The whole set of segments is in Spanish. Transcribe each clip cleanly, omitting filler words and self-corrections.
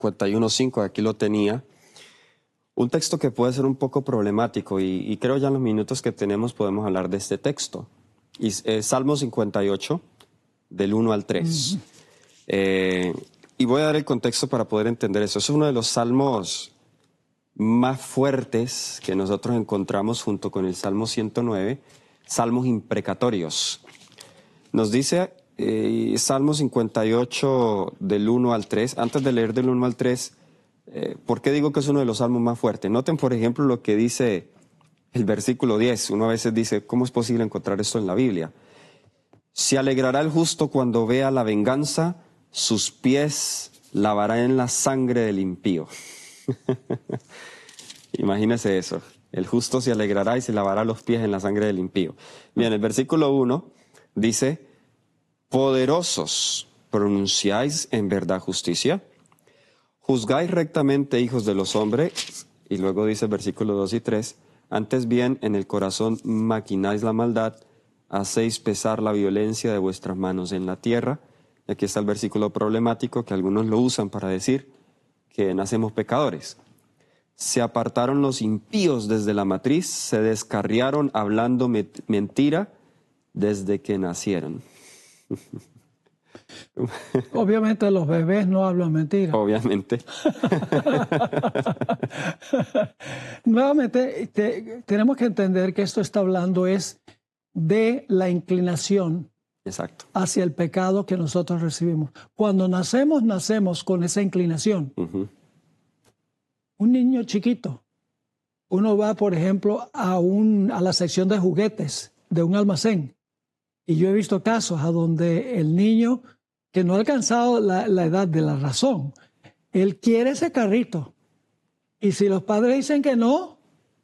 51:5, aquí lo tenía. Un texto que puede ser un poco problemático y creo ya en los minutos que tenemos podemos hablar de este texto. Y, Salmo 58, del 1 al 3. Y voy a dar el contexto para poder entender eso. Es uno de los salmos más fuertes que nosotros encontramos junto con el Salmo 109, salmos imprecatorios. Nos dice Salmo 58 del 1 al 3. Antes de leer del 1 al 3, ¿por qué digo que es uno de los salmos más fuertes? Noten, por ejemplo, lo que dice el versículo 10. Uno a veces dice, ¿cómo es posible encontrar esto en la Biblia? Se alegrará el justo cuando vea la venganza, sus pies lavará en la sangre del impío. Imagínese eso. El justo se alegrará y se lavará los pies en la sangre del impío. Bien, el versículo 1 dice, poderosos, pronunciáis en verdad justicia, juzgáis rectamente, hijos de los hombres, y luego dice el versículo 2 y 3, antes bien en el corazón maquináis la maldad, hacéis pesar la violencia de vuestras manos en la tierra. Y aquí está el versículo problemático que algunos lo usan para decir que nacemos pecadores. Se apartaron los impíos desde la matriz, se descarriaron hablando mentira desde que nacieron. Obviamente los bebés no hablan mentira. Obviamente. Nuevamente, tenemos que entender que esto está hablando es de la inclinación Exacto. hacia el pecado que nosotros recibimos. Cuando nacemos, nacemos con esa inclinación. Un niño chiquito, uno va, por ejemplo, a la sección de juguetes de un almacén. Y yo he visto casos a donde el niño que no ha alcanzado la edad de la razón, él quiere ese carrito. Y si los padres dicen que no,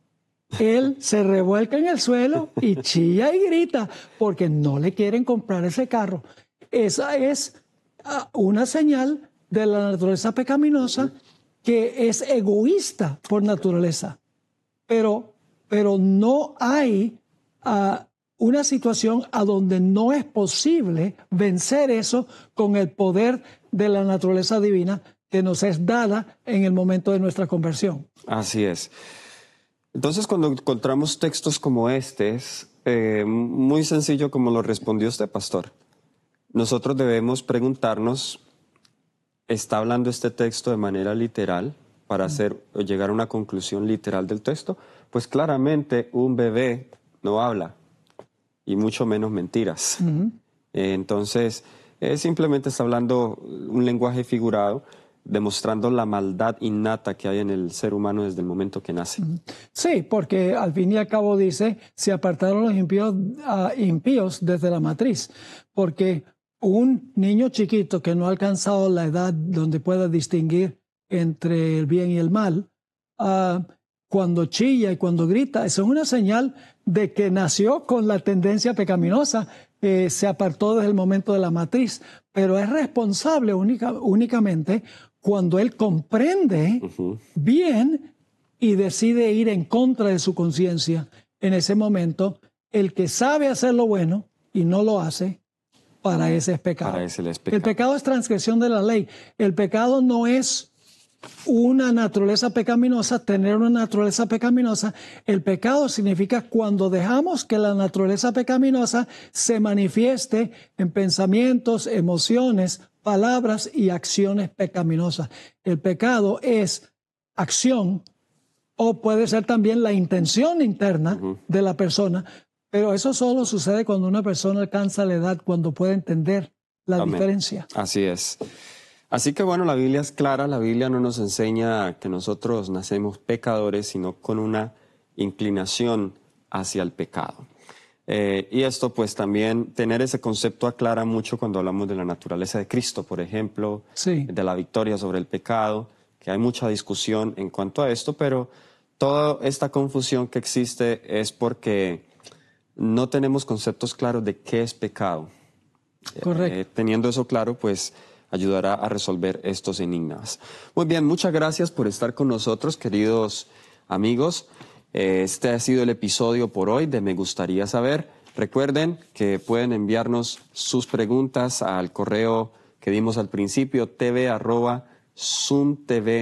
él se revuelca en el suelo y chilla y grita porque no le quieren comprar ese carro. Esa es una señal de la naturaleza pecaminosa que es egoísta por naturaleza. Pero no hay una situación a donde no es posible vencer eso con el poder de la naturaleza divina que nos es dada en el momento de nuestra conversión. Así es. Entonces, cuando encontramos textos como este, es muy sencillo como lo respondió usted, pastor. Nosotros debemos preguntarnos, ¿está hablando este texto de manera literal para llegar a una conclusión literal del texto? Pues claramente un bebé no habla, y mucho menos mentiras. Entonces, simplemente está hablando un lenguaje figurado, demostrando la maldad innata que hay en el ser humano desde el momento que nace. Sí, porque al fin y al cabo dice, se apartaron los impíos desde la matriz, porque un niño chiquito que no ha alcanzado la edad donde pueda distinguir entre el bien y el mal, cuando chilla y cuando grita, eso es una señal de que nació con la tendencia pecaminosa, se apartó desde el momento de la matriz, pero es responsable únicamente cuando él comprende bien y decide ir en contra de su conciencia. En ese momento, el que sabe hacer lo bueno y no lo hace, para ese es pecado. Para ese es pecado. El pecado es transgresión de la ley. El pecado no es una naturaleza pecaminosa, tener una naturaleza pecaminosa. El pecado significa cuando dejamos que la naturaleza pecaminosa se manifieste en pensamientos, emociones, palabras y acciones pecaminosas. El pecado es acción o puede ser también la intención interna de la persona, pero eso solo sucede cuando una persona alcanza la edad, cuando puede entender la diferencia. Así es. Así que bueno, la Biblia es clara, la Biblia no nos enseña que nosotros nacemos pecadores, sino con una inclinación hacia el pecado. Y esto pues también, tener ese concepto aclara mucho cuando hablamos de la naturaleza de Cristo, por ejemplo, de la victoria sobre el pecado, que hay mucha discusión en cuanto a esto, pero toda esta confusión que existe es porque no tenemos conceptos claros de qué es pecado. Correcto. Teniendo eso claro, pues ayudará a resolver estos enigmas. Muy bien, muchas gracias por estar con nosotros, queridos amigos. Este ha sido el episodio por hoy de Me Gustaría Saber. Recuerden que pueden enviarnos sus preguntas al correo que dimos al principio, tv@soy.org. Zoom TV